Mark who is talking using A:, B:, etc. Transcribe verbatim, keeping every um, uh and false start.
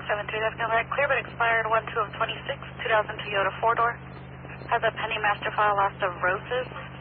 A: seven three, that's going to clear but expired one two of twenty-six, two thousand Toyota four-door. Has a pending master file loss of roses.